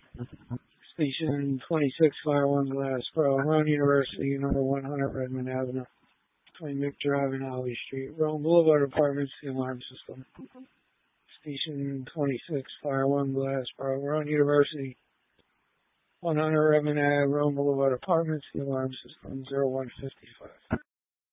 Station 26, Fire 1 Glassboro, Roan University, number 100 Redmond Avenue, between Mick Drive and Holly Street, Roan Boulevard Apartments, the alarm system. Station 26, Fire 1 Glassboro, Roan University, 100 Redmond Ave, Roan Boulevard Apartments, the alarm system, 0155.